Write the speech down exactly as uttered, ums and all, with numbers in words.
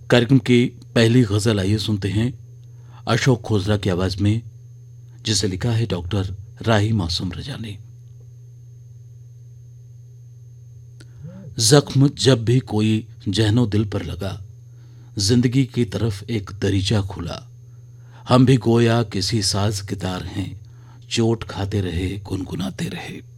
कार्यक्रम की पहली गजल आइए सुनते हैं अशोक खोसला की आवाज में, जिसे लिखा है डॉक्टर राही मासूम रजा ने। जख्म जब भी कोई जहनो दिल पर लगा, जिंदगी की तरफ एक दरीचा खुला। हम भी गोया किसी साज के तार हैं, चोट खाते रहे गुनगुनाते रहे।